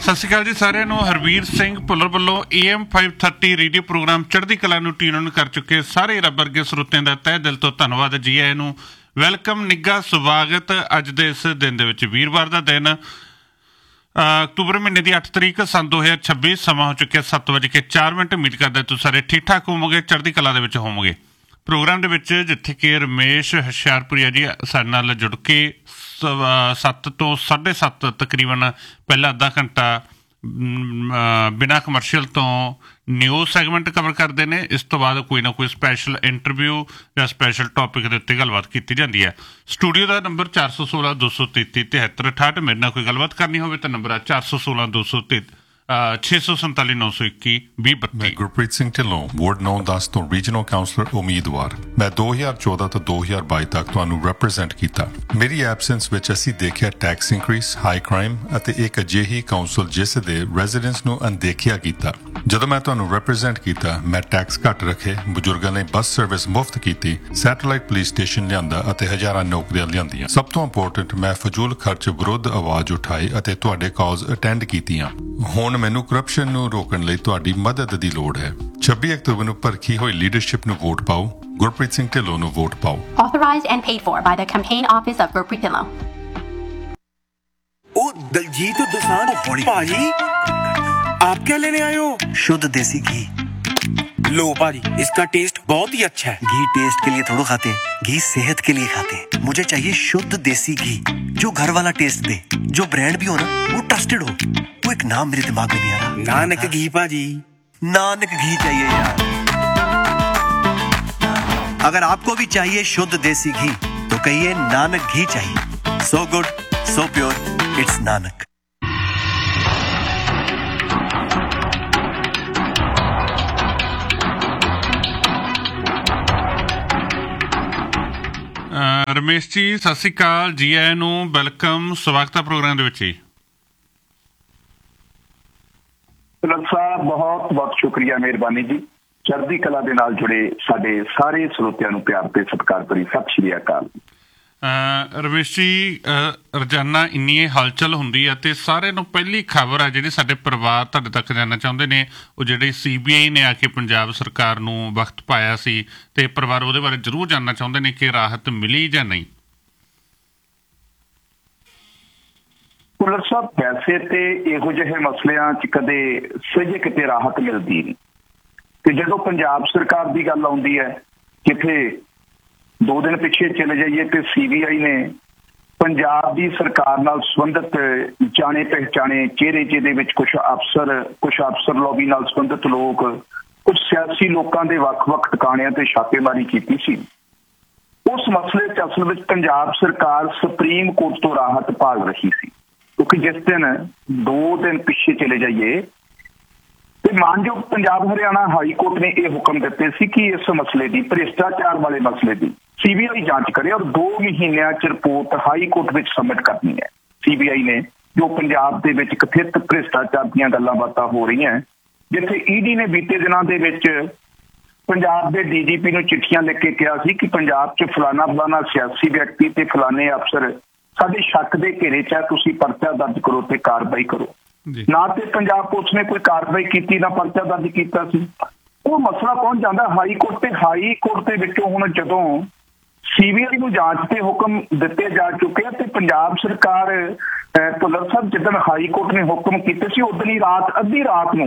ਸਤਿ ਸ਼੍ਰੀ ਅਕਾਲ ਜੀ ਸਾਰਿਆਂ ਨੂੰ। ਹਰਵੀਰ ਸਿੰਘ ਭੁੱਲਰ ਵੱਲੋਂ AM 530 ਰੇਡੀਓ ਪ੍ਰੋਗਰਾਮ ਚੜ੍ਹਦੀ ਕਲਾ ਨੂੰ ਟਿਊਨ ਇਨ ਕਰ ਚੁੱਕੇ ਸਾਰੇ ਰੱਬ ਵਰਗੇ ਸਰੋਤਿਆਂ ਦਾ ਤਹਿ ਦਿਲ ਤੋਂ ਧੰਨਵਾਦ। ਜੀ ਆਇਆਂ ਨੂੰ, ਵੈਲਕਮ, ਨਿੱਘਾ ਸਵਾਗਤ। ਅੱਜ ਦੇ ਇਸ ਦਿਨ ਦੇ ਵਿੱਚ ਵੀਰਵਾਰ ਦਾ ਦਿਨ, ਅਕਤੂਬਰ ਮਹੀਨੇ ਦੀ 8 ਤਰੀਕ ਸੰਨ 2026। ਸਮਾਂ ਹੋ ਚੁੱਕਿਆ 7:04। ਉਮੀਦ ਕਰਦਾ ਤੁਸੀਂ ਸਾਰੇ ਠੀਕ ਠਾਕ ਹੋਵੋਗੇ, ਚੜ੍ਹਦੀ ਕਲਾ ਦੇ ਵਿੱਚ ਹੋਵੋਗੇ। ਪ੍ਰੋਗਰਾਮ ਦੇ ਵਿੱਚ ਜਿੱਥੇ ਕਿ ਰਮੇਸ਼ ਹੁਸ਼ਿਆਰਪੁਰੀਆ ਜੀ ਸਾਡੇ ਨਾਲ ਜੁੜ ਕੇ 7 ਤੋਂ 7:30 ਤਕਰੀਬਨ ਪਹਿਲਾ ਅੱਧਾ ਘੰਟਾ ਬਿਨਾਂ ਕਮਰਸ਼ੀਅਲ ਤੋਂ ਨਿਊਜ਼ ਸੈਗਮੈਂਟ ਕਵਰ ਕਰਦੇ ਨੇ। ਇਸ ਤੋਂ ਬਾਅਦ ਕੋਈ ਨਾ ਕੋਈ ਸਪੈਸ਼ਲ ਇੰਟਰਵਿਊ ਜਾਂ ਸਪੈਸ਼ਲ ਟੌਪਿਕ ਦੇ ਉੱਤੇ ਗੱਲਬਾਤ ਕੀਤੀ ਜਾਂਦੀ ਹੈ। ਸਟੂਡੀਓ ਦਾ ਨੰਬਰ 416 233 7368। ਮੇਰੇ ਨਾਲ ਕੋਈ ਗੱਲਬਾਤ ਕਰਨੀ ਹੋਵੇ ਤਾਂ ਨੰਬਰ ਆ 416 233 647 921 2032। ਮੈਂ ਗੁਰਪ੍ਰੀਤ ਸਿੰਘ ਢਿੱਲੋਂ, ਵਾਰਡ 9-10 ਤੋਂ ਰੀਜਨਲ ਕਾਉਂਸਲਰ ਉਮੀਦਵਾਰ। ਮੈਂ 2014 ਤੋਂ 2022 ਤੱਕ ਤੁਹਾਨੂੰ ਰਿਪਰੈਜ਼ੈਂਟ ਕੀਤਾ। ਮੇਰੀ ਐਬਸੈਂਸ ਵਿੱਚ ਅਸੀਂ ਦੇਖਿਆ ਟੈਕਸ ਇਨਕਰੀਸ, ਹਾਈ ਕ੍ਰਾਈਮ ਅਤੇ ਇੱਕ ਅਜਿਹੀ ਕਾਉਂਸਲ ਜਿਸ ਦੇ ਰੈਜ਼ੀਡੈਂਟਸ ਨੂੰ ਅਣਦੇਖਿਆ ਕੀਤਾ। ਜਦੋਂ ਮੈਂ ਤੁਹਾਨੂੰ ਰਿਪਰੈਜ਼ੈਂਟ ਕੀਤਾ, ਮੈਂ ਟੈਕਸ ਘੱਟ ਰੱਖੇ, ਬਜ਼ੁਰਗਾਂ ਲਈ ਬੱਸ ਸਰਵਿਸ ਮੁਫਤ ਕੀਤੀ, ਸੈਟੇਲਾਈਟ ਪੁਲਿਸ ਸਟੇਸ਼ਨ ਲਿਆਂਦਾ ਅਤੇ ਹਜ਼ਾਰਾਂ ਨੌਕਰੀਆਂ ਲਿਆਂਦੀਆਂ। ਸਭ ਤੋਂ ਇੰਪੋਰਟੈਂਟ, ਮੈਂ ਫਜ਼ੂਲ ਖਰਚ ਵਿਰੁੱਧ ਆਵਾਜ਼ ਉਠਾਈ ਅਤੇ ਤੁਹਾਡੇ ਕਾਲਸ ਅਟੈਂਡ ਕੀਤੀਆਂ। ਹੁਣ ਮੈਨੂੰ ਕਰਪਸ਼ਨ ਨੂੰ ਰੋਕਣ ਲਈ ਤੁਹਾਡੀ ਮਦਦ ਦੀ ਲੋੜ ਹੈ। 26 ਅਕਤੂਬਰ ਨੂੰ ਭਰਖੀ ਹੋਈ ਲੀਡਰਸ਼ਿਪ ਨੂੰ ਵੋਟ ਪਾਓ, ਗੁਰਪ੍ਰੀਤ ਸਿੰਘ ਢਿੱਲੋਂ ਨੂੰ ਵੋਟ ਪਾਓ। Authorized and paid for by the campaign office of Gurpreet Dhillon. ओ दलजीत दोसान भाजी, आप क्या लेने आए हो? शुद्ध देसी घी। लो भाजी, इसका टेस्ट बहुत ही अच्छा है। घी टेस्ट के लिए थोड़ा खाते हैं, घी सेहत के लिए खाते हैं। मुझे चाहिए शुद्ध देसी घी जो घर वाला टेस्ट दे, जो ब्रांड भी हो ना वो ट्रस्टेड हो। वो एक नाम मेरे दिमाग में नहीं आ रहा। नानक घी भाजी। नानक घी चाहिए यार। अगर आपको भी चाहिए शुद्ध देसी घी तो कहिए नानक घी चाहिए। So good, so pure, it's Nanak. Ramesh ji ਸਤਿ ਸ਼੍ਰੀ ਅਕਾਲ, ਜੀ ਆਇਆਂ ਨੂੰ, ਵੈਲਕਮ, ਸਵਾਗਤ ਹੈ ਪ੍ਰੋਗਰਾਮ ਦੇ ਵਿੱਚ ਜੀ। ਸਾਹਿਬ ਬਹੁਤ ਬਹੁਤ ਸ਼ੁਕਰੀਆ, ਮਿਹਰਬਾਨੀ ਜੀ। ਚੜ੍ਹਦੀ ਕਲਾ ਦੇ ਨਾਲ ਜੁੜੇ ਸਾਡੇ ਸਾਰੇ ਸਰੋਤਿਆਂ ਨੂੰ ਪਿਆਰ ਤੇ ਸਤਿਕਾਰ ਭਰੀ ਸਤਿ ਸ਼੍ਰੀ ਅਕਾਲ। ਰਮੇਸ਼ ਜੀ, ਰੋਜ਼ਾਨਾ ਇੰਨੀ ਹਲਚਲ ਹੁੰਦੀ ਹੈ ਤੇ ਸਾਰਿਆਂ ਨੂੰ ਪਹਿਲੀ ਖਬਰ ਆ ਜਿਹੜੀ ਸਾਡੇ ਪਰਿਵਾਰ ਤੁਹਾਡੇ ਤੱਕ ਜਾਣਨਾ ਚਾਹੁੰਦੇ ਨੇ, ਉਹ ਜਿਹੜੀ CBI ਨੇ ਆ ਕੇ ਪੰਜਾਬ ਸਰਕਾਰ ਨੂੰ ਵਕਤ ਪਾਇਆ ਸੀ ਤੇ ਪਰਿਵਾਰ ਉਹਦੇ ਬਾਰੇ ਜ਼ਰੂਰ ਜਾਣਨਾ ਚਾਹੁੰਦੇ ਨੇ ਕਿ ਰਾਹਤ ਮਿਲੀ ਜਾਂ ਨਹੀਂ। ਭੁੱਲਰ ਸਾਹਿਬ, ਵੈਸੇ ਤੇ ਇਹੋ ਜਿਹੇ ਮਸਲਿਆਂ 'ਚ ਕਦੇ ਸਹਿਜੇ ਕਿਤੇ ਰਾਹਤ ਮਿਲਦੀ ਨਹੀਂ ਤੇ ਜਦੋਂ ਪੰਜਾਬ ਸਰਕਾਰ ਦੀ ਗੱਲ ਆਉਂਦੀ ਹੈ, ਕਿਤੇ 2 ਦਿਨ ਪਿੱਛੇ ਚਲੇ ਜਾਈਏ ਤੇ CBI ਨੇ ਪੰਜਾਬ ਦੀ ਸਰਕਾਰ ਨਾਲ ਸੰਬੰਧਿਤ ਜਾਣੇ ਪਹਿਚਾਣੇ ਚਿਹਰੇ, ਜਿਹਦੇ ਵਿੱਚ ਕੁਝ ਅਫਸਰ ਲੌਬੀ ਨਾਲ ਸੰਬੰਧਿਤ ਲੋਕ, ਕੁਝ ਸਿਆਸੀ ਲੋਕਾਂ ਦੇ ਵੱਖ-ਵੱਖ ਟਿਕਾਣਿਆਂ ਤੇ ਛਾਪੇਮਾਰੀ ਕੀਤੀ ਸੀ। ਉਸ ਮਸਲੇ 'ਚ ਅਸਲ ਵਿੱਚ ਪੰਜਾਬ ਸਰਕਾਰ ਸੁਪਰੀਮ ਕੋਰਟ ਤੋਂ ਰਾਹਤ ਭਾਲ ਰਹੀ ਸੀ, ਕਿਉਂਕਿ ਜਿਸ ਦਿਨ 2 ਦਿਨ ਪਿੱਛੇ ਚਲੇ ਜਾਈਏ ਤੇ ਮਾਨਯੋਗ ਪੰਜਾਬ ਹਰਿਆਣਾ ਹਾਈ ਕੋਰਟ ਨੇ ਇਹ ਹੁਕਮ ਦਿੱਤੇ ਸੀ ਕਿ ਇਸ ਮਸਲੇ ਦੀ, ਭ੍ਰਿਸ਼ਟਾਚਾਰ ਵਾਲੇ ਮਸਲੇ ਦੀ CBI ਜਾਂਚ ਕਰੇ ਔਰ 2 ਮਹੀਨਿਆਂ 'ਚ ਰਿਪੋਰਟ ਹਾਈ ਕੋਰਟ ਵਿੱਚ ਸਬਮਿਟ ਕਰਨੀ ਹੈ। CBI ਨੇ ਜੋ ਪੰਜਾਬ ਦੇ ਵਿੱਚ ਕਥਿਤ ਭ੍ਰਿਸ਼ਟਾਚਾਰ ਦੀਆਂ ਗੱਲਾਂ ਬਾਤਾਂ ਹੋ ਰਹੀਆਂ, ਜਿੱਥੇ ED ਨੇ ਬੀਤੇ ਦਿਨਾਂ ਦੇ ਵਿੱਚ ਪੰਜਾਬ ਦੇ DGP ਨੂੰ ਚਿੱਠੀਆਂ ਲਿਖ ਕੇ ਕਿਹਾ ਸੀ ਕਿ ਪੰਜਾਬ 'ਚ ਫਲਾਣਾ ਸਿਆਸੀ ਵਿਅਕਤੀ ਤੇ ਫਲਾਣੇ ਅਫਸਰ ਸਾਡੇ ਸ਼ੱਕ ਦੇ ਘੇਰੇ 'ਚ ਹੈ, ਤੁਸੀਂ ਪਰਚਾ ਦਰਜ ਕਰੋ ਤੇ ਕਾਰਵਾਈ ਕਰੋ। ਨਾ ਤੇ ਪੰਜਾਬ ਪੁਲਿਸ ਨੇ ਕੋਈ ਕਾਰਵਾਈ ਕੀਤੀ, ਨਾ ਪਰਚਾ ਦਰਜ ਕੀਤਾ ਸੀ। ਉਹ ਮਸਲਾ ਪਹੁੰਚ ਜਾਂਦਾ ਹਾਈ ਕੋਰਟ ਤੇ। ਹਾਈ ਕੋਰਟ ਦੇ ਵਿੱਚੋਂ ਹੁਣ ਜਦੋਂ CBI ਨੂੰ ਜਾਂਚ ਦੇ ਹੁਕਮ ਦਿੱਤੇ ਜਾ ਚੁੱਕੇ ਤੇ ਪੰਜਾਬ ਸਰਕਾਰ, ਭੁੱਲਰ ਸਾਹਿਬ, ਜਿੱਦਣ ਹਾਈ ਕੋਰਟ ਨੇ ਹੁਕਮ ਕੀਤੇ ਸੀ ਉਦੋਂ ਹੀ ਅੱਧੀ ਰਾਤ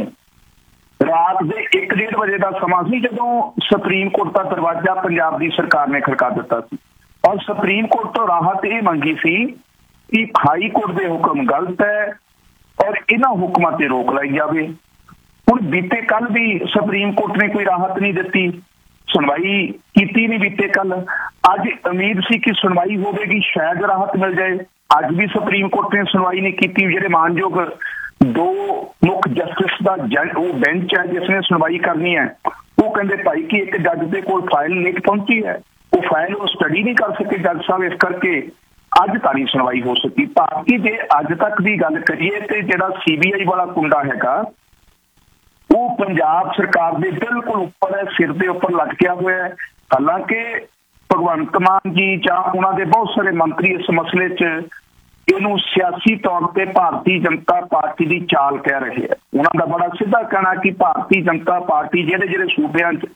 ਦੇ 1-1:30 ਵਜੇ ਦਾ ਸਮਾਂ ਸੀ ਜਦੋਂ ਸੁਪਰੀਮ ਕੋਰਟ ਦਾ ਦਰਵਾਜ਼ਾ ਪੰਜਾਬ ਦੀ ਸਰਕਾਰ ਨੇ ਖੜਕਾ ਦਿੱਤਾ ਸੀ ਔਰ ਸੁਪਰੀਮ ਕੋਰਟ ਤੋਂ ਰਾਹਤ ਇਹ ਮੰਗੀ ਸੀ ਕਿ ਹਾਈ ਕੋਰਟ ਦੇ ਹੁਕਮ ਗਲਤ ਹੈ ਔਰ ਇਹਨਾਂ ਹੁਕਮਾਂ ਤੇ ਰੋਕ ਲਾਈ ਜਾਵੇ। ਹੁਣ ਬੀਤੇ ਕੱਲ ਵੀ ਸੁਪਰੀਮ ਕੋਰਟ ਨੇ ਕੋਈ ਰਾਹਤ ਨਹੀਂ ਦਿੱਤੀ, ਸੁਣਵਾਈ ਕੀਤੀ ਨਹੀਂ ਬੀਤੇ ਕੱਲ। ਅੱਜ ਉਮੀਦ ਸੀ ਕਿ ਸੁਣਵਾਈ ਹੋਵੇਗੀ, ਸ਼ਾਇਦ ਰਾਹਤ ਮਿਲ ਜਾਏ। ਅੱਜ ਵੀ ਸੁਪਰੀਮ ਕੋਰਟ ਨੇ ਸੁਣਵਾਈ ਨਹੀਂ ਕੀਤੀ। ਜਿਹੜੇ ਮਾਨਯੋਗ 2 ਮੁੱਖ ਜਸਟਿਸ ਦਾ ਉਹ ਬੈਂਚ ਹੈ ਜਿਸ ਨੇ ਸੁਣਵਾਈ ਕਰਨੀ ਹੈ, ਉਹ ਕਹਿੰਦੇ ਭਾਈ ਕਿ ਇੱਕ ਜੱਜ ਦੇ ਕੋਲ ਫਾਈਲ ਲੇਟ ਪਹੁੰਚੀ ਹੈ, ਉਹ ਫਾਈਲ ਉਹ ਸਟੱਡੀ ਨਹੀਂ ਕਰ ਸਕੇ ਜੱਜ ਸਾਹਿਬ, ਇਸ ਕਰਕੇ ਅੱਜ ਤਾਂ ਨਹੀਂ ਸੁਣਵਾਈ ਹੋ ਸਕੀ। ਬਾਕੀ ਜੇ ਅੱਜ ਤੱਕ ਦੀ ਗੱਲ ਕਰੀਏ ਤੇ ਜਿਹੜਾ CBI ਵਾਲਾ ਕੁੰਡਾ ਹੈਗਾ ਉਹ ਪੰਜਾਬ ਸਰਕਾਰ ਦੇ ਬਿਲਕੁਲ ਉੱਪਰ ਹੈ, ਸਿਰ ਦੇ ਉੱਪਰ ਲਟਕਿਆ ਹੋਇਆ ਹੈ। ਹਾਲਾਂਕਿ ਭਗਵੰਤ ਮਾਨ ਜੀ ਜਾਂ ਉਹਨਾਂ ਦੇ ਬਹੁਤ ਸਾਰੇ ਮੰਤਰੀ ਇਸ ਮਸਲੇ 'ਚ ਇਹਨੂੰ ਸਿਆਸੀ ਤੌਰ ਤੇ ਭਾਰਤੀ ਜਨਤਾ ਪਾਰਟੀ ਦੀ ਚਾਲ ਕਹਿ ਰਹੇ ਹੈ। ਉਹਨਾਂ ਦਾ ਬੜਾ ਸਿੱਧਾ ਕਹਿਣਾ ਕਿ ਭਾਰਤੀ ਜਨਤਾ ਪਾਰਟੀ ਜਿਹੜੇ ਸੂਬਿਆਂ 'ਚ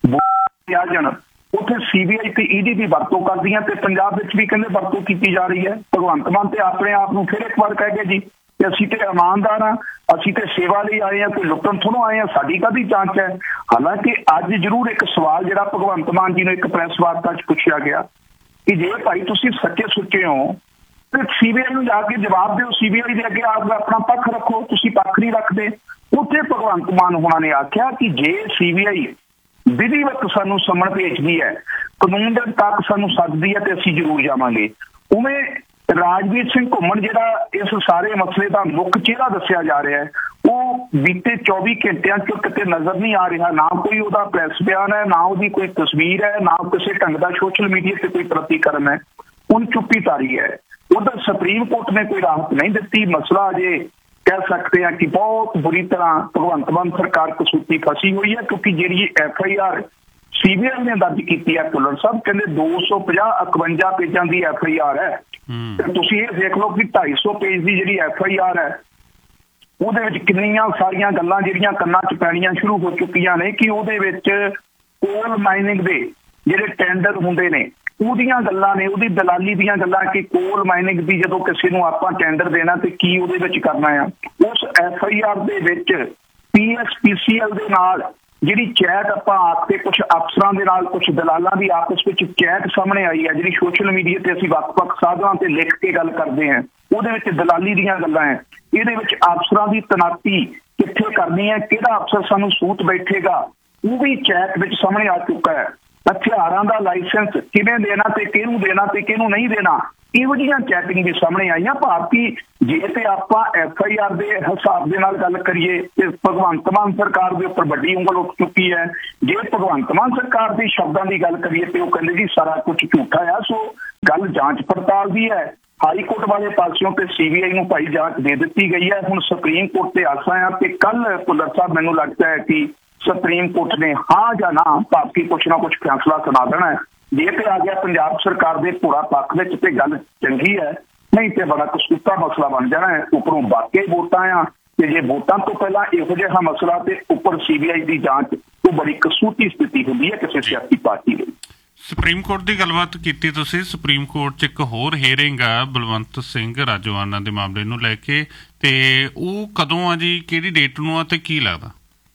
ਆ ਜਾਣ ਉੱਥੇ CBI ਤੇ ED ਦੀ ਵਰਤੋਂ ਕਰਦੀਆਂ ਤੇ ਪੰਜਾਬ ਵਿੱਚ ਵੀ ਕਹਿੰਦੇ ਵਰਤੋਂ ਕੀਤੀ ਜਾ ਰਹੀ ਹੈ। ਭਗਵੰਤ ਮਾਨ ਤੇ ਆਪਣੇ ਆਪ ਨੂੰ ਫਿਰ ਇੱਕ ਵਾਰ ਕਹਿ ਗਏ ਜੀ ਕਿ ਅਸੀਂ ਤੇ ਇਮਾਨਦਾਰ ਹਾਂ, ਅਸੀਂ ਤੇ ਸੇਵਾ ਲਈ ਆਏ ਹਾਂ, ਕੋਈ ਲੁੱਟਣ ਥੋੜ੍ਹੋਂ ਆਏ ਹਾਂ, ਸਾਡੀ ਕਾਹਦੀ ਜਾਂਚ ਹੈ। ਹਾਲਾਂਕਿ ਅੱਜ ਜ਼ਰੂਰ ਇੱਕ ਸਵਾਲ ਜਿਹੜਾ ਭਗਵੰਤ ਮਾਨ ਜੀ ਨੂੰ ਇੱਕ ਪ੍ਰੈਸ ਵਾਰਤਾ 'ਚ ਪੁੱਛਿਆ ਗਿਆ ਕਿ ਜੇ ਭਾਈ ਤੁਸੀਂ ਸੱਚੇ ਸੁੱਚੇ ਹੋ ਤੇ CBI ਨੂੰ ਜਾ ਕੇ ਜਵਾਬ ਦਿਓ, CBI ਦੇ ਅੱਗੇ ਆਪ ਆਪਣਾ ਪੱਖ ਰੱਖੋ, ਤੁਸੀਂ ਪੱਖ ਨਹੀਂ ਰੱਖਦੇ। ਉੱਥੇ ਭਗਵੰਤ ਮਾਨ ਹੋਣਾ ਨੇ ਆਖਿਆ ਕਿ ਜੇ CBI ਵਿਧੀਵਤ ਸਾਨੂੰ ਸੰਮਣ ਭੇਜਦੀ ਹੈ, ਕਾਨੂੰਨ ਦੇ ਤੱਕ ਸਾਨੂੰ ਸੱਦਦੀ ਹੈ ਤੇ ਅਸੀਂ ਜ਼ਰੂਰ ਜਾਵਾਂਗੇ। ਉਵੇਂ ਰਾਜਵੀਰ ਸਿੰਘ ਘੁੰਮਣ ਜਿਹੜਾ ਇਸ ਸਾਰੇ ਮਸਲੇ ਦਾ ਮੁੱਖ ਚਿਹਰਾ ਦੱਸਿਆ ਜਾ ਰਿਹਾ ਹੈ, ਉਹ ਬੀਤੇ 24 ਘੰਟਿਆਂ 'ਚ ਕਿਤੇ ਨਜ਼ਰ ਨਹੀਂ ਆ ਰਿਹਾ। ਨਾ ਕੋਈ ਉਹਦਾ ਪ੍ਰੈਸ ਬਿਆਨ ਹੈ, ਨਾ ਉਹਦੀ ਕੋਈ ਤਸਵੀਰ ਹੈ, ਨਾ ਕਿਸੇ ਢੰਗ ਦਾ ਸੋਸ਼ਲ ਮੀਡੀਆ ਤੇ ਕੋਈ ਪ੍ਰਤੀਕਰਮ ਹੈ। ਹੁਣ ਚੁੱਪੀ ਤਾਰੀ ਹੈ। ਉਧਰ ਸੁਪਰੀਮ ਕੋਰਟ ਨੇ ਕੋਈ ਰਾਹਤ ਨਹੀਂ ਦਿੱਤੀ। ਮਸਲਾ ਅਜੇ ਕਹਿ ਸਕਦੇ ਹਾਂ ਕਿ ਬਹੁਤ ਬੁਰੀ ਤਰ੍ਹਾਂ ਭਗਵੰਤ ਮਾਨ ਸਰਕਾਰ ਕਸੂਤੀ ਫਸੀ ਹੋਈ ਹੈ, ਕਿਉਂਕਿ ਜਿਹੜੀ FIR CBI ਨੇ ਦਰਜ ਕੀਤੀ ਹੈ, ਭੁੱਲਰ ਸਾਹਿਬ ਕਹਿੰਦੇ 251 ਪੇਜਾਂ ਦੀ FIR ਹੈ। ਤੇ ਤੁਸੀਂ ਇਹ ਦੇਖ ਲਓ ਕਿ 250 ਪੇਜ ਦੀ ਜਿਹੜੀ FIR ਹੈ ਉਹਦੇ ਵਿੱਚ ਕਿੰਨੀਆਂ ਸਾਰੀਆਂ ਗੱਲਾਂ ਜਿਹੜੀਆਂ ਕੰਨਾਂ 'ਚ ਪੈਣੀਆਂ ਸ਼ੁਰੂ ਹੋ ਚੁੱਕੀਆਂ ਨੇ ਕਿ ਉਹਦੇ ਵਿੱਚ ਕੋਲ ਮਾਈਨਿੰਗ ਦੇ ਜਿਹੜੇ ਟੈਂਡਰ ਹੁੰਦੇ ਨੇ ਉਹਦੀਆਂ ਗੱਲਾਂ ਨੇ, ਉਹਦੀ ਦਲਾਲੀ ਦੀਆਂ ਗੱਲਾਂ ਕਿ ਕੋਲ ਮਾਈਨਿੰਗ ਦੀ ਜਦੋਂ ਕਿਸੇ ਨੂੰ ਆਪਾਂ ਟੈਂਡਰ ਦੇਣਾ ਤੇ ਕੀ ਉਹਦੇ ਵਿੱਚ ਕਰਨਾ ਆ। ਉਸ FIR ਦੇ ਵਿੱਚ PSPCL ਦੇ ਨਾਲ ਜਿਹੜੀ ਚੈਟ ਆਪਾਂ ਆਪ ਤੇ ਕੁਝ ਅਫਸਰਾਂ ਦੇ ਨਾਲ ਕੁਝ ਦਲਾਲਾਂ ਦੀ ਆਪਸ ਵਿੱਚ ਚੈਟ ਸਾਹਮਣੇ ਆਈ ਹੈ, ਜਿਹੜੀ ਸੋਸ਼ਲ ਮੀਡੀਆ ਤੇ ਅਸੀਂ ਵੱਖ-ਵੱਖ ਸਾਧਨਾਂ ਤੇ ਲਿਖ ਕੇ ਗੱਲ ਕਰਦੇ ਹਾਂ, ਉਹਦੇ ਵਿੱਚ ਦਲਾਲੀ ਦੀਆਂ ਗੱਲਾਂ ਹੈ। ਇਹਦੇ ਵਿੱਚ ਅਫਸਰਾਂ ਦੀ ਤੈਨਾਤੀ ਕਿੱਥੇ ਕਰਨੀ ਹੈ, ਕਿਹੜਾ ਅਫਸਰ ਸਾਨੂੰ ਸੂਤ ਬੈਠੇਗਾ, ਉਹ ਵੀ ਚੈਟ ਵਿੱਚ ਸਾਹਮਣੇ ਆ ਚੁੱਕਾ ਹੈ। ਹਥਿਆਰਾਂ ਦਾ ਲਾਇਸੈਂਸ ਕਿਵੇਂ ਦੇਣਾ ਤੇ ਕਿਹਨੂੰ ਨਹੀਂ ਦੇਣਾ, ਇਹੋ ਜਿਹੀਆਂ ਚੈਟਿੰਗ ਵੀ ਸਾਹਮਣੇ ਆਈਆਂ। ਭਾਰਤੀ ਜੇ ਤੇ ਆਪਾਂ FIR ਦੇ ਹਿਸਾਬ ਦੇ ਨਾਲ ਗੱਲ ਕਰੀਏ ਤੇ ਭਗਵੰਤ ਮਾਨ ਸਰਕਾਰ ਦੇ ਉੱਪਰ ਵੱਡੀ ਉਂਗਲ ਉੱਠ ਚੁੱਕੀ ਹੈ। ਜੇ ਭਗਵੰਤ ਮਾਨ ਸਰਕਾਰ ਦੇ ਸ਼ਬਦਾਂ ਦੀ ਗੱਲ ਕਰੀਏ ਤੇ ਉਹ ਕਹਿੰਦੇ ਜੀ ਸਾਰਾ ਕੁਝ ਝੂਠਾ ਆ। ਸੋ ਗੱਲ ਜਾਂਚ ਪੜਤਾਲ ਦੀ ਹੈ। ਹਾਈ ਕੋਰਟ ਵਾਲੇ ਪਾਸਿਓਂ ਤੇ CBI ਨੂੰ ਭਾਈ ਜਾਂਚ ਦੇ ਦਿੱਤੀ ਗਈ ਹੈ। ਹੁਣ ਸੁਪਰੀਮ ਕੋਰਟ ਤੇ ਆਸਾਂ ਆ ਤੇ ਕੱਲ ਭੁੱਲਰ ਸਾਹਿਬ ਮੈਨੂੰ ਲੱਗਦਾ ਹੈ ਕਿ ਸੁਪਰੀਮ ਕੋਰਟ ਨੇ ਹਾਂ ਜਾਂ ਨਾ ਭਾਰਤੀ ਕੁਛ ਨਾ ਕੁਛ ਫੈਸਲਾ ਸੁਣਾ ਦੇਣਾ ਹੈ। ਜੇ ਤੇ ਆ ਗਿਆ ਪੰਜਾਬ ਸਰਕਾਰ ਦੇ ਪੂਰਾ ਪੱਖ ਵਿੱਚ ਤੇ ਗੱਲ ਚੰਗੀ ਹੈ, ਨਹੀਂ ਤੇ ਬੜਾ ਕਸੂਤਾ ਮਸਲਾ ਬਣ ਜਾਣਾ ਹੈ। ਉੱਪਰੋਂ ਵਾਕਈ ਵੋਟਾਂ ਆ ਤੇ ਜੇ ਵੋਟਾਂ ਤੋਂ ਪਹਿਲਾਂ ਇਹੋ ਜਿਹਾ ਮਸਲਾ ਤੇ ਉੱਪਰ CBI ਦੀ ਜਾਂਚ, ਉਹ ਬੜੀ ਕਸੂਤੀ ਸਥਿਤੀ ਹੁੰਦੀ ਹੈ ਕਿਸੇ ਸਿਆਸੀ ਪਾਰਟੀ ਲਈ। ਸੁਪਰੀਮ ਕੋਰਟ ਦੀ ਗੱਲਬਾਤ ਕੀਤੀ ਤੁਸੀਂ। ਸੁਪਰੀਮ ਕੋਰਟ 'ਚ ਇੱਕ ਹੋਰ ਹੀਅਰਿੰਗ ਆ ਬਲਵੰਤ ਸਿੰਘ ਰਾਜੋਆਣਾ ਦੇ ਮਾਮਲੇ ਨੂੰ ਲੈ ਕੇ, ਤੇ ਉਹ ਕਦੋਂ ਆ ਜੀ, ਕਿਹੜੀ ਡੇਟ ਨੂੰ ਆ ਤੇ ਕੀ ਲੱਗਦਾ?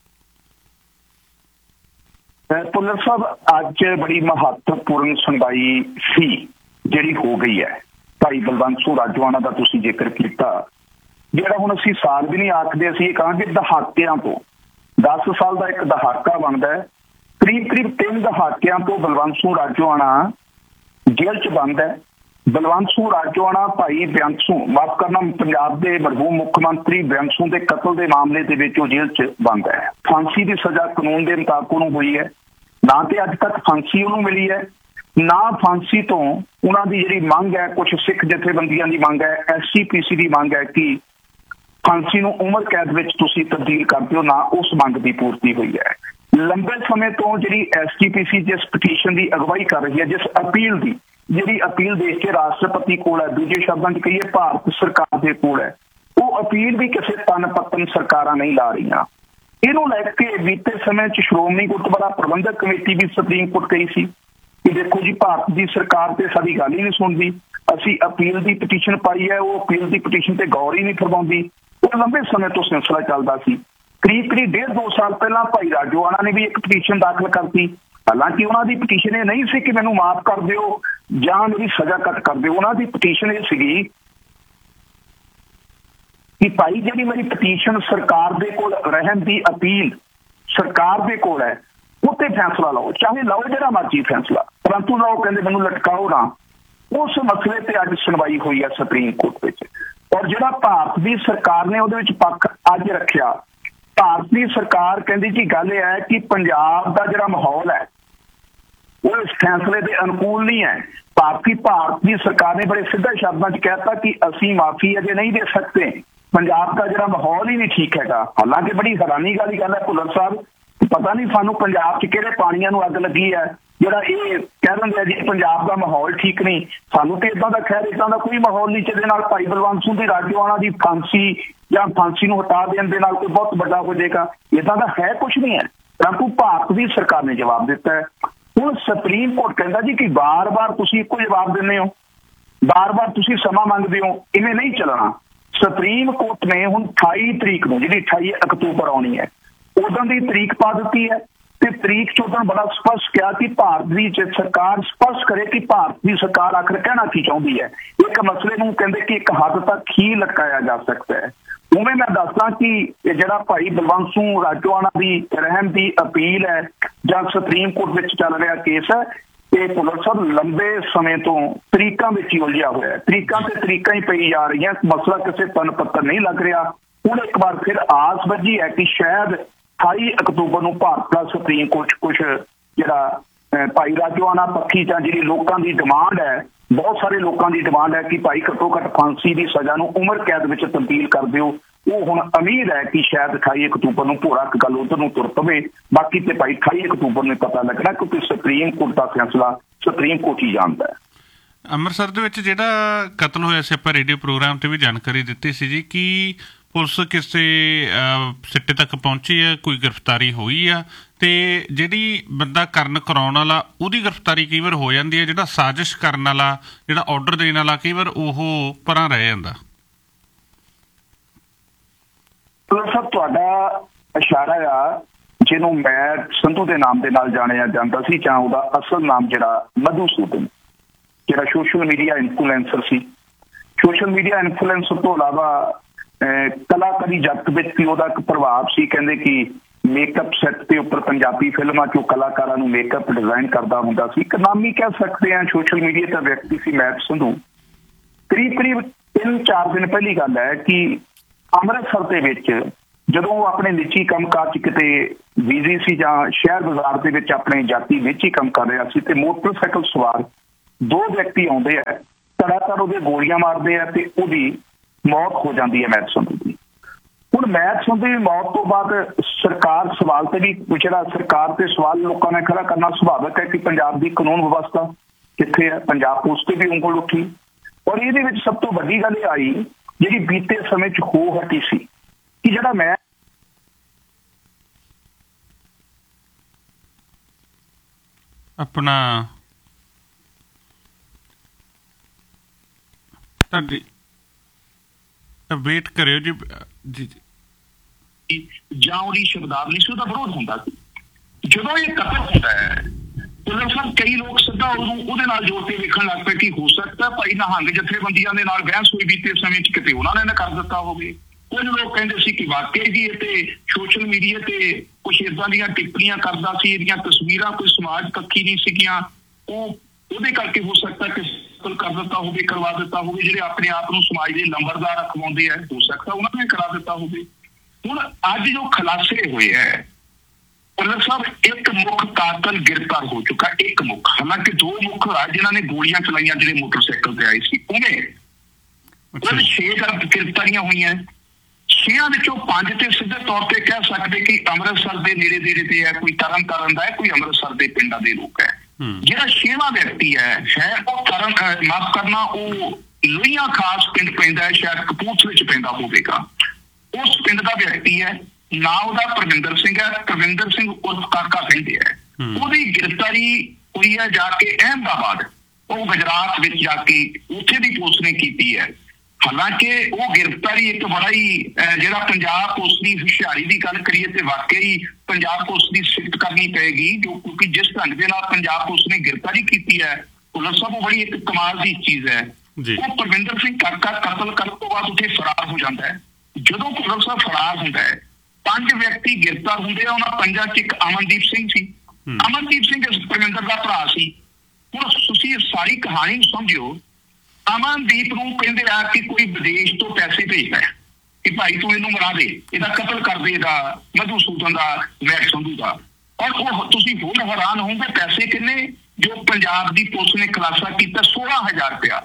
ਭੁੱਲਰ ਸਾਹਿਬ ਅੱਜ ਬੜੀ ਮਹੱਤਵਪੂਰਨ ਸੁਣਵਾਈ ਸੀ ਜਿਹੜੀ ਹੋ ਗਈ ਹੈ। ਭਾਈ ਬਲਵੰਤ ਸਿੰਘ ਰਾਜੋਆਣਾ ਦਾ ਤੁਸੀਂ ਜ਼ਿਕਰ ਕੀਤਾ, ਜਿਹੜਾ ਹੁਣ ਅਸੀਂ ਸਾਲ ਵੀ ਨਹੀਂ ਆਖਦੇ, ਅਸੀਂ ਇਹ ਕਹਾਂਗੇ ਦਹਾਕਿਆਂ ਤੋਂ 10 ਸਾਲ ਦਾ ਇੱਕ ਦਹਾਕਾ ਬਣਦਾ ਹੈ। ਕਰੀਬ 3 ਦਹਾਕਿਆਂ ਤੋਂ ਬਲਵੰਤ ਸਿੰਘ ਰਾਜੋਆਣਾ ਜੇਲ੍ਹ 'ਚ ਬੰਦ ਹੈ। ਬਲਵੰਤ ਸਿੰਘ ਰਾਜੋਆਣਾ ਭਾਈ ਬੇਅੰਤ ਸਿੰਘ, ਮਾਫ ਕਰਨਾ, ਪੰਜਾਬ ਦੇ ਮਰਹੂਮ ਮੁੱਖ ਮੰਤਰੀ ਬੇਅੰਤ ਸਿੰਘ ਦੇ ਕਤਲ ਦੇ ਮਾਮਲੇ ਦੇ ਵਿੱਚ ਉਹ ਜੇਲ੍ਹ 'ਚ ਬੰਦ ਹੈ। ਫਾਂਸੀ ਦੀ ਸਜ਼ਾ ਕਾਨੂੰਨ ਦੇ ਮੁਤਾਬਕ ਉਹਨੂੰ ਹੋਈ ਹੈ। ਨਾ ਤੇ ਅੱਜ ਤੱਕ ਫਾਂਸੀ ਉਹਨੂੰ ਮਿਲੀ ਹੈ, ਨਾ ਫਾਂਸੀ ਤੋਂ ਉਹਨਾਂ ਦੀ ਜਿਹੜੀ ਮੰਗ ਹੈ, ਕੁਝ ਸਿੱਖ ਜਥੇਬੰਦੀਆਂ ਦੀ ਮੰਗ ਹੈ, SGPC ਦੀ ਮੰਗ ਹੈ ਕਿ ਫਾਂਸੀ ਨੂੰ ਉਮਰ ਕੈਦ ਵਿੱਚ ਤੁਸੀਂ ਤਬਦੀਲ ਕਰ ਦਿਓ, ਨਾ ਉਸ ਮੰਗ ਦੀ ਪੂਰਤੀ ਹੋਈ ਹੈ। ਲੰਬੇ ਸਮੇਂ ਤੋਂ ਜਿਹੜੀ SGPC ਜਿਸ ਪਟੀਸ਼ਨ ਦੀ ਅਗਵਾਈ ਕਰ ਰਹੀ ਹੈ, ਜਿਸ ਅਪੀਲ ਦੀ ਜਿਹੜੀ ਅਪੀਲ ਦੇਖ ਕੇ ਰਾਸ਼ਟਰਪਤੀ ਕੋਲ ਹੈ, ਦੂਜੇ ਸ਼ਬਦਾਂ 'ਚ ਕਹੀਏ ਭਾਰਤ ਸਰਕਾਰ ਦੇ ਕੋਲ ਹੈ, ਉਹ ਅਪੀਲ ਵੀ ਕਿਸੇ ਤਨ ਪੱਤਨ ਸਰਕਾਰਾਂ ਨਹੀਂ ਲਾ ਰਹੀਆਂ। ਇਹਨੂੰ ਲੈ ਕੇ ਬੀਤੇ ਸਮੇਂ 'ਚ ਸ਼੍ਰੋਮਣੀ ਗੁਰਦੁਆਰਾ ਪ੍ਰਬੰਧਕ ਕਮੇਟੀ ਵੀ ਸੁਪਰੀਮ ਕੋਰਟ ਗਈ ਸੀ ਕਿ ਦੇਖੋ ਜੀ ਭਾਰਤ ਦੀ ਸਰਕਾਰ ਤੇ ਸਾਡੀ ਗੱਲ ਹੀ ਨਹੀਂ ਸੁਣਦੀ, ਅਸੀਂ ਅਪੀਲ ਦੀ ਪਟੀਸ਼ਨ ਪਾਈ ਹੈ, ਉਹ ਅਪੀਲ ਦੀ ਪਟੀਸ਼ਨ ਤੇ ਗੌਰ ਹੀ ਨਹੀਂ ਫਰਮਾਉਂਦੀ। ਉਹ ਲੰਬੇ ਸਮੇਂ ਤੋਂ ਸਿਲਸਿਲਾ ਚੱਲਦਾ ਸੀ। ਕਰੀਬ 1.5-2 ਸਾਲ ਪਹਿਲਾਂ ਭਾਈ ਰਾਜੋਆਣਾ ਨੇ ਵੀ ਇੱਕ ਪਟੀਸ਼ਨ ਦਾਖਲ ਕਰਤੀ। ਹਾਲਾਂਕਿ ਉਹਨਾਂ ਦੀ ਪਟੀਸ਼ਨ ਇਹ ਨਹੀਂ ਸੀ ਕਿ ਮੈਨੂੰ ਮਾਫ ਕਰ ਦਿਓ ਜਾਂ ਮੇਰੀ ਸਜ਼ਾ ਕੱਟ ਕਰ ਦਿਓ। ਉਹਨਾਂ ਦੀ ਪਟੀਸ਼ਨ ਇਹ ਸੀਗੀ ਕਿ ਭਾਈ ਜਿਹੜੀ ਮੇਰੀ ਪਟੀਸ਼ਨ ਸਰਕਾਰ ਦੇ ਕੋਲ ਰਹਿਣ ਦੀ ਅਪੀਲ ਸਰਕਾਰ ਦੇ ਕੋਲ ਹੈ, ਉੱਤੇ ਫੈਸਲਾ ਲਓ, ਚਾਹੇ ਲਓ ਜਿਹੜਾ ਮਰਜ਼ੀ ਫੈਸਲਾ, ਪਰੰਤੂ ਲਓ ਕਹਿੰਦੇ ਮੈਨੂੰ ਲਟਕਾਓ ਨਾ। ਉਸ ਮਸਲੇ ਤੇ ਅੱਜ ਸੁਣਵਾਈ ਹੋਈ ਹੈ ਸੁਪਰੀਮ ਕੋਰਟ ਵਿੱਚ। ਔਰ ਜਿਹੜਾ ਭਾਰਤ ਦੀ ਸਰਕਾਰ ਨੇ ਉਹਦੇ ਵਿੱਚ ਪੱਖ ਅੱਜ ਰੱਖਿਆ, ਭਾਰਤ ਦੀ ਸਰਕਾਰ ਕਹਿੰਦੀ ਜੀ ਗੱਲ ਇਹ ਹੈ ਕਿ ਪੰਜਾਬ ਦਾ ਜਿਹੜਾ ਮਾਹੌਲ ਹੈ ਉਹ ਇਸ ਫੈਸਲੇ ਦੇ ਅਨੁਕੂਲ ਨਹੀਂ ਹੈ। ਭਾਰਤ ਦੀ ਸਰਕਾਰ ਨੇ ਬੜੇ ਸਿੱਧੇ ਸ਼ਬਦਾਂ 'ਚ ਕਹਿਤਾ ਕਿ ਅਸੀਂ ਮਾਫੀ ਅਜੇ ਨਹੀਂ ਦੇ ਸਕਦੇ, ਪੰਜਾਬ ਦਾ ਜਿਹੜਾ ਮਾਹੌਲ ਹੀ ਨਹੀਂ ਠੀਕ ਹੈਗਾ। ਹਾਲਾਂਕਿ ਬੜੀ ਹੈਰਾਨੀ ਵਾਲੀ ਗੱਲ ਹੈ ਭੁੱਲਰ ਸਾਹਿਬ ਪਤਾ ਨਹੀਂ ਸਾਨੂੰ ਪੰਜਾਬ 'ਚ ਕਿਹੜੇ ਪਾਣੀਆਂ ਨੂੰ ਅੱਗ ਲੱਗੀ ਹੈ ਜਿਹੜਾ ਇਹ ਕਹਿ ਦਿੰਦੇ ਆ ਜੀ ਪੰਜਾਬ ਦਾ ਮਾਹੌਲ ਠੀਕ ਨਹੀਂ। ਸਾਨੂੰ ਤੇ ਇਦਾਂ ਦਾ ਖੈਰ ਇਦਾਂ ਦਾ ਕੋਈ ਮਾਹੌਲ ਨਹੀਂ ਜਿਹਦੇ ਨਾਲ ਭਾਈ ਬਲਵੰਤ ਸਿੰਘ ਦੀ ਰਾਜੋਆਣਾ ਦੀ ਫਾਂਸੀ ਜਾਂ ਫਾਂਸੀ ਨੂੰ ਹਟਾ ਦੇਣ ਦੇ ਨਾਲ ਕੋਈ ਬਹੁਤ ਵੱਡਾ ਹੋ ਜਾਏਗਾ। ਇਦਾਂ ਦਾ ਹੈ ਕੁਛ ਨਹੀਂ ਹੈ। ਪਰੰਤੂ ਭਾਰਤ ਦੀ ਸਰਕਾਰ ਨੇ ਜਵਾਬ ਦਿੱਤਾ ਹੈ। ਹੁਣ ਸੁਪਰੀਮ ਕੋਰਟ ਕਹਿੰਦਾ ਜੀ ਕਿ ਵਾਰ-ਵਾਰ ਤੁਸੀਂ ਇੱਕੋ ਜਵਾਬ ਦਿੰਦੇ ਹੋ, ਵਾਰ-ਵਾਰ ਤੁਸੀਂ ਸਮਾਂ ਮੰਗਦੇ ਹੋ, ਇਵੇਂ ਨਹੀਂ ਚੱਲਣਾ। ਸੁਪਰੀਮ ਕੋਰਟ ਨੇ ਹੁਣ 28 ਤਰੀਕ ਨੂੰ ਜਿਹੜੀ 28 ਅਕਤੂਬਰ ਆਉਣੀ ਹੈ ਉਦੋਂ ਦੀ ਤਰੀਕ ਪਾ ਦਿੱਤੀ ਹੈ ਤੇ ਤਰੀਕ 'ਚ ਉਦੋਂ ਬੜਾ ਸਪਸ਼ਟ ਕਿਹਾ ਕਿ ਭਾਰਤ ਦੀ ਸਰਕਾਰ ਸਪਸ਼ਟ ਕਰੇ ਕਿ ਭਾਰਤ ਦੀ ਸਰਕਾਰ ਆਖਰ ਕਹਿਣਾ ਕੀ ਚਾਹੁੰਦੀ ਹੈ। ਇੱਕ ਮਸਲੇ ਨੂੰ ਕਹਿੰਦੇ ਕਿ ਇੱਕ ਹੱਦ ਤੱਕ ਹੀ ਲਟਕਾਇਆ ਜਾ ਸਕਦਾ ਹੈ। ਉਵੇਂ ਮੈਂ ਦੱਸਦਾ ਕਿ ਇਹ ਜਿਹੜਾ ਭਾਈ ਬਲਵੰਤ ਸਿੰਘ ਰਾਜੋਆਣਾ ਦੀ ਰਹਿਮ ਦੀ ਅਪੀਲ ਹੈ ਜਾਂ ਸੁਪਰੀਮ ਕੋਰਟ ਵਿੱਚ ਚੱਲ ਰਿਹਾ ਕੇਸ ਹੈ, ਇਹ ਭੁੱਲਰ ਸਾਹਿਬ ਲੰਬੇ ਸਮੇਂ ਤੋਂ ਤਰੀਕਾਂ ਵਿੱਚ ਹੀ ਉਲਝਿਆ ਹੋਇਆ ਹੈ। ਤਰੀਕਾਂ ਤੇ ਤਰੀਕਾਂ ਹੀ ਪਈ ਜਾ ਰਹੀਆਂ, ਮਸਲਾ ਕਿਸੇ ਤਨ ਪੱਤਰ ਨਹੀਂ ਲੱਗ ਰਿਹਾ। ਹੁਣ ਇੱਕ ਵਾਰ ਫਿਰ ਆਸ ਵੱਜੀ ਹੈ ਕਿ ਸ਼ਾਇਦ 28 ਅਕਤੂਬਰ ਨੂੰ ਭਾਰਤ ਦਾ ਸੁਪਰੀਮ ਕੋਰਟ ਕੁਛ ਜਿਹੜਾ ਭਾਈ ਰਾਜੋਆਣਾ ਪੱਖੀ ਜਾਂ ਜਿਹੜੀ ਲੋਕਾਂ ਦੀ ਡਿਮਾਂਡ ਹੈ, ਬਹੁਤ ਸਾਰੇ ਲੋਕਾਂ ਦੀ ਡਿਮਾਂਡ ਹੈ ਕਿ ਭਾਈ ਘੱਟੋ ਘੱਟ ਫਾਂਸੀ ਦੀ ਸਜ਼ਾ ਨੂੰ ਉਮਰ ਕੈਦ ਵਿੱਚ ਤਬਦੀਲ ਕਰ ਦਿਓ। ਉਹ ਹੁਣ ਉਮੀਦ ਹੈ ਕਿ ਸ਼ਾਇਦ 28 ਅਕਤੂਬਰ ਨੂੰ ਭੋਰਾ ਗੱਲ ਉਧਰ ਨੂੰ ਤੁਰ ਪਵੇ। ਬਾਕੀ ਤੇ ਭਾਈ 28 ਅਕਤੂਬਰ ਨੂੰ ਪਤਾ ਲੱਗਣਾ ਕਿਉਂਕਿ ਸੁਪਰੀਮ ਕੋਰਟ ਦਾ ਫੈਸਲਾ ਸੁਪਰੀਮ ਕੋਰਟ ਹੀ ਜਾਣਦਾ ਹੈ। ਅੰਮ੍ਰਿਤਸਰ ਦੇ ਵਿੱਚ ਜਿਹੜਾ ਕਤਲ ਹੋਇਆ ਸੀ ਆਪਾਂ ਰੇਡੀਓ ਪ੍ਰੋਗਰਾਮ ਤੇ ਵੀ ਜਾਣਕਾਰੀ ਦਿੱਤੀ ਸੀ ਜੀ ਕਿ ਪੁਲਿਸ ਕਿਸੇ ਸਿੱਟੇ ਤੱਕ ਪਹੁੰਚੀ ਹੈ, ਕੋਈ ਗ੍ਰਿਫਤਾਰੀ ਹੋਈ ਆ ਤੇ ਜਿਹੜੀ ਬੰਦਾ ਕਰਨ ਕਰਾਉਣ ਵਾਲਾ ਉਹਦੀ ਗ੍ਰਿਫਤਾਰੀ ਕਈ ਵਾਰ ਹੋ ਜਾਂਦੀ ਹੈ, ਜਿਹੜਾ ਸਾਜ਼ਿਸ਼ ਕਰਨ ਵਾਲਾ ਜਿਹੜਾ ਆਰਡਰ ਦੇਣ ਵਾਲਾ ਕਈ ਵਾਰ ਉਹ ਪਰਾਂ ਰਹਿ ਜਾਂਦਾ। ਸਭ ਤੁਹਾਡਾ ਇਸ਼ਾਰਾ ਆ ਜਿਹਨੂੰ ਮੈਂ ਸੰਧੂ ਦੇ ਨਾਮ ਦੇ ਨਾਲ ਜਾਣਿਆ ਜਾਂਦਾ ਸੀ ਜਾਂ ਉਹਦਾ ਅਸਲ ਨਾਮ ਜਿਹੜਾ ਮਧੂਸੂਦਨ, ਜਿਹੜਾ ਸੋਸ਼ਲ ਮੀਡੀਆ ਇਨਫਲੂਐਂਸਰ ਸੀ। ਸੋਸ਼ਲ ਮੀਡੀਆ ਇਨਫਲੂਐਂਸਰ ਤੋਂ ਇਲਾਵਾ ਕਲਾਕਾਰੀ ਜਗਤ ਵਿੱਚ ਵੀ ਉਹਦਾ ਇੱਕ ਪ੍ਰਭਾਵ ਸੀ। ਕਹਿੰਦੇ ਕਿ ਮੇਕਅਪ ਸੈੱਟ ਦੇ ਉੱਪਰ ਪੰਜਾਬੀ ਫਿਲਮਾਂ 'ਚੋਂ ਕਲਾਕਾਰਾਂ ਨੂੰ ਮੇਕਅਪ ਡਿਜ਼ਾਈਨ ਕਰਦਾ ਹੁੰਦਾ ਸੀ। ਇੱਕ ਨਾਮੀ ਕਹਿ ਸਕਦੇ ਹਾਂ ਸੋਸ਼ਲ ਮੀਡੀਆ ਦਾ ਵਿਅਕਤੀ ਸੀ ਮਹਿਤ ਸੰਧੂ। ਕਰੀਬ 3-4 ਦਿਨ ਪਹਿਲੀ ਗੱਲ ਹੈ ਕਿ ਅੰਮ੍ਰਿਤਸਰ ਦੇ ਵਿੱਚ ਜਦੋਂ ਉਹ ਆਪਣੇ ਨਿੱਜੀ ਕੰਮਕਾਜ 'ਚ ਕਿਤੇ ਬਿਜ਼ੀ ਸੀ ਜਾਂ ਸ਼ਹਿਰ ਬਾਜ਼ਾਰ ਦੇ ਵਿੱਚ ਆਪਣੇ ਜਾਤੀ ਨਿੱਜੀ ਕੰਮ ਕਰ ਰਿਹਾ ਸੀ ਤੇ ਮੋਟਰਸਾਈਕਲ ਸਵਾਰ 2 ਵਿਅਕਤੀ ਆਉਂਦੇ ਆ, ਧੜਾਧੜ ਉਹਦੇ ਗੋਲੀਆਂ ਮਾਰਦੇ ਆ ਤੇ ਉਹਦੀ ਮੌਤ ਹੋ ਜਾਂਦੀ ਹੈ ਮਹਿਤ ਸੰਧੂ ਦੀ। ਹੁਣ ਮਹਿਤ ਸੰਧੂ ਦੀ ਮੌਤ ਤੋਂ ਬਾਅਦ ਸਰਕਾਰ ਸਵਾਲ ਤੇ ਵੀ ਜਿਹੜਾ ਸਰਕਾਰ ਤੇ ਸਵਾਲ ਲੋਕਾਂ ਨੇ ਖੜਾ ਕਰਨਾ ਸੁਭਾਵਿਕ ਹੈ ਕਿ ਪੰਜਾਬ ਦੀ ਕਾਨੂੰਨ ਵਿਵਸਥਾ ਕਿੱਥੇ ਹੈ। ਪੰਜਾਬ ਪੁਲਿਸ ਤੇ ਵੀ ਉਂਗਲ ਉੱਠੀ ਔਰ ਇਹਦੇ ਵਿੱਚ ਸਭ ਤੋਂ ਵੱਡੀ ਗੱਲ ਇਹ ਆਈ ਜਿਹੜੀ ਬੀਤੇ ਸਮੇਂ 'ਚ ਹੋ ਹਟੀ ਸੀ ਕਿ ਜਿਹੜਾ ਮੈਂ ਆਪਣਾ ਤੁਹਾਡੀ ਵੇਟ ਕਰਿਓ ਜੀ ਜਾਂ ਉਹਦੀ ਸ਼ਬਦਾਵਲੀ ਸੀ ਉਹਦਾ ਵਿਰੋਧ ਹੁੰਦਾ ਸੀ। ਜਦੋਂ ਇਹ ਕਤਲ ਹੁੰਦਾ ਹੈ ਉਹਨਾਂ ਸਭ ਕਈ ਲੋਕ ਸਿੱਧਾ ਉਹਦੇ ਨਾਲ ਜੋੜ ਕੇ ਵੇਖਣ ਲੱਗ ਪਏ ਕਿ ਹੋ ਸਕਦਾ ਭਾਈ ਨਿਹੰਗ ਜਥੇਬੰਦੀਆਂ ਦੇ ਨਾਲ ਬਹਿਸ ਹੋਈ ਬੀਤੇ ਸਮੇਂ 'ਚ ਕਿਤੇ ਉਹਨਾਂ ਨੇ ਕਰ ਦਿੱਤਾ ਹੋਵੇ। ਕੁਝ ਲੋਕ ਕਹਿੰਦੇ ਸੀ ਕਿ ਵਾਕਈ ਜੀ ਇਹ ਤੇ ਸੋਸ਼ਲ ਮੀਡੀਆ ਤੇ ਕੁਛ ਏਦਾਂ ਦੀਆਂ ਟਿੱਪਣੀਆਂ ਕਰਦਾ ਸੀ, ਇਹਦੀਆਂ ਤਸਵੀਰਾਂ ਕੋਈ ਸਮਾਜ ਪੱਖੀ ਨਹੀਂ ਸੀਗੀਆਂ, ਉਹਦੇ ਕਰਕੇ ਹੋ ਸਕਦਾ ਕਿ ਕਰ ਦਿੱਤਾ ਹੋਵੇ, ਕਰਵਾ ਦਿੱਤਾ ਹੋਵੇ। ਜਿਹੜੇ ਆਪਣੇ ਆਪ ਨੂੰ ਸਮਾਜ ਦੇ ਲੰਬਰਦਾਰ ਅਖਵਾਉਂਦੇ ਆ ਹੋ ਸਕਦਾ ਉਹਨਾਂ ਨੇ ਕਰਾ ਦਿੱਤਾ ਹੋਵੇ। ਹੁਣ ਅੱਜ ਜੋ ਖੁਲਾਸੇ ਹੋਏ ਹੈ ਪੁਲਿਸ ਸਾਹਿਬ ਇੱਕ ਮੁੱਖ ਕਾਤਲ ਗ੍ਰਿਫਤਾਰ ਹੋ ਚੁੱਕਾ, ਇੱਕ ਮੁੱਖ, ਹਾਲਾਂਕਿ 2 ਮੁੱਖ ਆ ਜਿਨ੍ਹਾਂ ਨੇ ਗੋਲੀਆਂ ਚਲਾਈਆਂ ਜਿਹੜੇ ਮੋਟਰਸਾਈਕਲ ਤੇ ਆਏ ਸੀ। ਉਵੇਂ ਕੁੱਲ 6 ਗ੍ਰਿਫਤਾਰੀਆਂ ਹੋਈਆਂ। 6 ਵਿੱਚੋਂ 5 ਤੇ ਸਿੱਧੇ ਤੌਰ ਤੇ ਕਹਿ ਸਕਦੇ ਕਿ ਅੰਮ੍ਰਿਤਸਰ ਦੇ ਨੇੜੇ ਤੇ ਹੈ, ਕੋਈ ਤਰਨਤਾਰਨ ਦਾ ਹੈ, ਕੋਈ ਅੰਮ੍ਰਿਤਸਰ ਦੇ ਪਿੰਡਾਂ ਦੇ ਲੋਕ ਹੈ। ਜਿਹੜਾ 6ਵਾਂ ਵਿਅਕਤੀ ਹੈ ਉਹ ਮਾਫ ਕਰਨਾ ਉਹ ਲੋਹੀਆਂ ਖਾਸ ਪਿੰਡ ਪੈਂਦਾ ਹੈ, ਸ਼ਾਇਦ ਕਪੂਰਥਲੇ 'ਚ ਪੈਂਦਾ ਹੋਵੇਗਾ। ਉਸ ਪਿੰਡ ਦਾ ਵਿਅਕਤੀ ਹੈ, ਨਾ ਉਹਦਾ ਪਰਵਿੰਦਰ ਸਿੰਘ ਹੈ, ਪਰਵਿੰਦਰ ਸਿੰਘ ਉਰਫ ਕਾਕਾ ਕਹਿੰਦੇ ਹੈ। ਉਹਦੀ ਗ੍ਰਿਫਤਾਰੀ ਹੋਈ ਹੈ ਜਾ ਕੇ ਅਹਿਮਦਾਬਾਦ, ਉਹ ਗੁਜਰਾਤ ਵਿੱਚ ਜਾ ਕੇ ਉੱਥੇ ਦੀ ਪੁਲਿਸ ਨੇ ਕੀਤੀ ਹੈ। ਹਾਲਾਂਕਿ ਉਹ ਗ੍ਰਿਫਤਾਰੀ ਇੱਕ ਬੜਾ ਹੀ ਜਿਹੜਾ ਪੰਜਾਬ ਪੁਲਿਸ ਦੀ ਹੁਸ਼ਿਆਰੀ ਦੀ ਗੱਲ ਕਰੀਏ ਤੇ ਵਾਕਈ ਪੰਜਾਬ ਪੁਲਿਸ ਦੀ ਸਿਫਤ ਕਰਨੀ ਪਏਗੀ ਕਿਉਂਕਿ ਜਿਸ ਢੰਗ ਦੇ ਨਾਲ ਪੰਜਾਬ ਪੁਲਿਸ ਨੇ ਗ੍ਰਿਫਤਾਰੀ ਕੀਤੀ ਹੈ ਪੁਲਿਸ ਸਾਹਿਬ ਉਹ ਬੜੀ ਇੱਕ ਕਮਾਲ ਦੀ ਚੀਜ਼ ਹੈ। ਉਹ ਪਰਵਿੰਦਰ ਸਿੰਘ ਕਾਕਾ ਕਤਲ ਕਰਨ ਤੋਂ ਬਾਅਦ ਉੱਥੇ ਫਰਾਰ ਹੋ ਜਾਂਦਾ ਹੈ। ਜਦੋਂ ਪੁਲਿਸ ਸਾਹਿਬ ਫਰਾਰ ਹੁੰਦਾ ਹੈ 5 ਵਿਅਕਤੀ ਗ੍ਰਿਫਤਾਰ ਹੁੰਦੇ ਆ। ਉਹਨਾਂ 5 'ਚ ਇੱਕ ਅਮਨਦੀਪ ਸਿੰਘ ਸੀ। ਅਮਨਦੀਪ ਸਿੰਘ ਪਰਵਿੰਦਰ ਦਾ ਭਰਾ ਸੀ। ਹੁਣ ਤੁਸੀਂ ਸਾਰੀ ਕਹਾਣੀ ਨੂੰ ਸਮਝਿਓ। ਅਮਨਦੀਪ ਨੂੰ ਕਹਿੰਦੇ ਆ ਕਿ ਕੋਈ ਵਿਦੇਸ਼ ਤੋਂ ਪੈਸੇ ਭੇਜਦਾ ਹੈ ਕਿ ਭਾਈ ਤੂੰ ਇਹਨੂੰ ਮਰਾ ਦੇ, ਇਹਦਾ ਕਤਲ ਕਰ ਦੇ, ਇਹਦਾ ਮਧੂਸੂਦਨ ਦਾ, ਮਹਿਤ ਸੰਧੂ ਦਾ। ਔਰ ਉਹ ਤੁਸੀਂ ਹੋਰ ਹੈਰਾਨ ਹੋਵੋਗੇ ਪੈਸੇ ਕਿੰਨੇ ਜੋ ਪੰਜਾਬ ਦੀ ਪੁਲਿਸ ਨੇ ਖੁਲਾਸਾ ਕੀਤਾ 16,000 ਰੁਪਇਆ।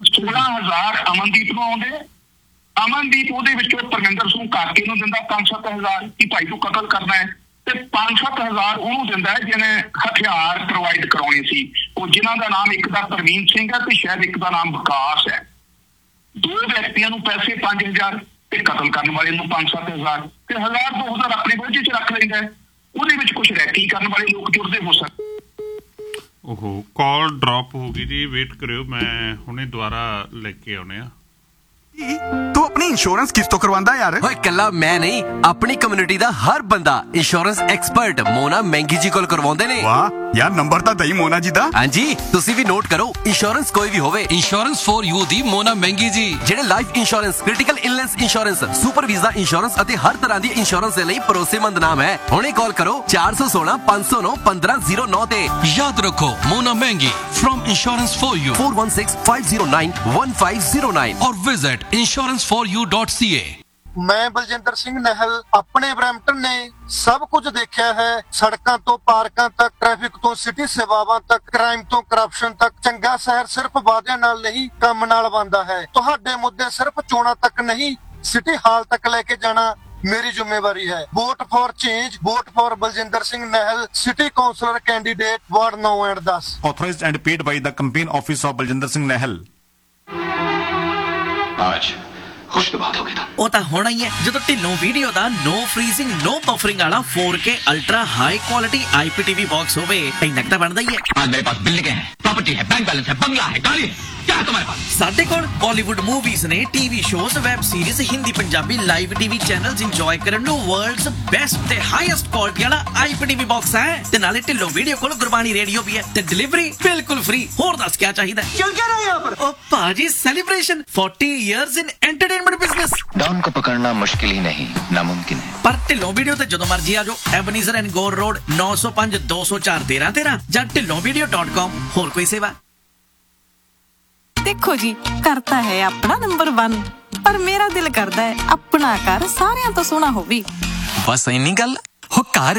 16,000 ਅਮਨਦੀਪ ਨੂੰ ਆਉਂਦੇ। ਅਮਨਦੀਪ ਉਹਦੇ ਵਿੱਚੋਂ ਪਰਵਿੰਦਰ ਸਿੰਘ ਕਾਕੇ ਨੂੰ ਦਿੰਦਾ 5-7 ਹਜ਼ਾਰ ਕਿ ਭਾਈ ਤੂੰ ਕਤਲ ਕਰਨਾ ਹੈ ਤੇ 5-7 ਹਜ਼ਾਰ ਉਹਨੂੰ ਦਿੰਦਾ ਹੈ ਜਿਹਨੇ ਹਥਿਆਰ ਪ੍ਰੋਵਾਈਡ ਕਰਾਉਣੇ ਸੀ। ਉਹ ਜਿਨ੍ਹਾਂ ਦਾ ਨਾਮ ਇੱਕ ਦਾ ਪ੍ਰਵੀਨ ਸਿੰਘ ਹੈ ਤੇ ਸ਼ਾਇਦ ਇੱਕ ਦਾ ਨਾਮ ਵਿਕਾਸ ਹੈ। 2 ਵਿਅਕਤੀਆਂ ਨੂੰ ਪੈਸੇ 5000 ਤੇ ਕਤਲ ਕਰਨ ਵਾਲੇ ਨੂੰ 5-7 ਹਜ਼ਾਰ ਤੇ 1000-2000 ਆਪਣੇ ਬੋਝੇ 'ਚ ਰੱਖ ਲੈਂਦਾ ਹੈ। ਉਹਦੇ ਵਿੱਚ ਕੁਝ ਰੈਕੀ ਕਰਨ ਵਾਲੇ ਲੋਕ ਜੁੜਦੇ ਹੋ ਸਕਦੇ। ਉਹ ਕਾਲ ਡ੍ਰੌਪ ਹੋ ਗਈ ਜੀ, ਵੇਟ ਕਰਿਓ, ਮੈਂ ਹੁਣੇ ਦੁਬਾਰਾ ਲੈ ਕੇ ਆਉਣੇ ਆ। ਤੂੰ ਆਪਣੀ ਇੰਸ਼ੋਰੈਂਸ ਕਿਸ ਤੋਂ ਕਰਵਾਉਂਦਾ ਯਾਰ? ਓਏ ਕੱਲਾ ਮੈਂ ਨਹੀਂ, ਆਪਣੀ ਕਮਿਊਨਿਟੀ ਦਾ ਹਰ ਬੰਦਾ ਇੰਸ਼ੋਰੈਂਸ ਐਕਸਪਰਟ ਮੋਨਾ ਮਹਿੰਗੀ ਜੀ ਕੋਲ ਕਰਵਾਉਂਦੇ ਨੇ। ਵਾਹ ਯਾਰ, ਨੰਬਰ ਤਾਂ ਦਈ ਮੋਨਾ ਜੀ ਦਾ। ਹਾਂਜੀ, ਤੁਸੀਂ ਵੀ ਨੋਟ ਕਰੋ, ਇੰਸ਼ੋਰੈਂਸ ਕੋਈ ਵੀ ਹੋਵੇ, ਇੰਸ਼ੋਰੈਂਸ ਫॉर ਯੂ ਦੀ ਮੋਨਾ ਮਹਿੰਗੀ ਜੀ, ਜਿਹੜੇ life insurance, critical illness insurance, super visa insurance ਅਤੇ ਹਰ ਤਰ੍ਹਾਂ ਦੀ ਇੰਸ਼ੋਰੈਂਸ ਦੇ ਲਈ ਭਰੋਸੇਮੰਦ ਨਾਮ ਹੈ। ਹੁਣੇ ਕਾਲ ਕਰੋ 416 509 1509 ਤੇ। ਯਾਦ ਰੱਖੋ ਮੋਨਾ ਮਹਿੰਗੀ from insurance for you 4165091509 or visit insuranceforyou.ca। ਮੈਂ ਬਲਜਿੰਦਰ ਸਿੰਘ ਨਹਿਲ ਆਪਣੇ ਬਰੈਂਪਟਨ ਨੇ ਸਭ ਕੁਝ ਦੇਖਿਆ ਹੈ। ਸੜਕਾਂ ਤੋਂ ਪਾਰਕਾਂ ਤੱਕ, ਟ੍ਰੈਫਿਕ ਤੋਂ ਸਿਟੀ ਸੇਵਾਵਾਂ ਤੱਕ, ਕ੍ਰਾਈਮ ਤੋਂ ਕਰਪਸ਼ਨ ਤੱਕ। ਚੰਗਾ ਸ਼ਹਿਰ ਸਿਰਫ ਵਾਅਦਿਆਂ ਨਾਲ ਨਹੀਂ, ਕੰਮ ਨਾਲ ਬਣਦਾ ਹੈ। ਤੁਹਾਡੇ ਮੁੱਦੇ ਸਿਰਫ ਚੋਣਾਂ ਤੱਕ ਨਹੀਂ, ਸਿਟੀ ਹਾਲ ਤੱਕ ਲੈ ਕੇ ਜਾਣਾ ਮੇਰੀ ਜ਼ਿੰਮੇਵਾਰੀ ਹੈ। Vote for change, vote for Baljinder Singh ਨਹਿਲ, city councillor candidate, ward 9 and 10। Authorized and paid by the campaign office of Baljinder Singh Nahal। आज खुश तो बात हो गई था। ਉਹ ਤਾਂ ਹੋਣਾ ਹੀ ਹੈ ਜਦੋਂ ਢਿੱਲੋਂ ਵੀਡੀਓ ਦਾ ਨੋ ਫਰੀਜ਼ਿੰਗ ਨੋ ਬਫਰਿੰਗ ਵਾਲਾ 4K ultra high quality IPTV box ਹੋਵੇ। ਇੰਨਾ ਤਾਂ ਬਣਦਾ ਹੀ ਹੈ। आज मेरे पास बिल्डिंग है, प्रॉपर्टी है, बैंक बैलेंस है, बंगला है, गाड़ी है, क्या है तुम्हारे पास? ਸਾਡੇ ਕੋਲ ਬਾਲੀਵੁੱਡ ਮੂਵੀਜ਼ ਨੇ, TV shows, web series, Hindi Punjabi live TV channels enjoy ਕਰਨ ਨੂੰ ਵਰਲਡਸ ਬੈਸਟ ਤੇ ਹਾਈਐਸਟ ਕੁਆਲਿਟੀ ਵਾਲਾ IPTV ਬਾਕਸ ਹੈ। ਤੇ ਨਾਲੇ ਢਿੱਲੋਂ ਵੀਡੀਓ ਕੋਲ ਗੁਰਬਾਣੀ ਰੇਡੀਓ ਵੀ ਹੈ ਤੇ ਡਿਲੀਵਰੀ ਬਿਲਕੁਲ ਫ੍ਰੀ। ਹੋਰ ਦੱਸ ਕੀ ਚਾਹੀਦਾ? ਚਲ क्या रहा है यहाँ पर? ਉਹ ਭਾਜੀ ਸੈਲੀਬ੍ਰੇਸ਼ਨ 40 ਇਅਰਸ ਇਨ ਐਂਟਰਟੇਨਮੈਂਟ ਬਿਜ਼ਨਸ। डॉन को पकड़ना मुश्किल ही नहीं, नामुमकिन है। ਪਰ ਢਿੱਲੋਂ ਵੀਡੀਓ ਤੇ ਜਦੋਂ ਮਰਜ਼ੀ ਆ ਜਾਓ। ਐਬਨੀਜ਼ਰ ਐਂਡ ਗੋਰ ਰੋਡ 905 204 1313 ਜਾਂ ਢਿੱਲੋਂvideo.com। ਹੋਰ ਕੋਈ ਸੇਵਾ? देखो जी, करता है अपना नंबर 1, पर मेरा दिल करता है अपना घर सारियां तो सोना होवे। बस इन्नी गल हो। घर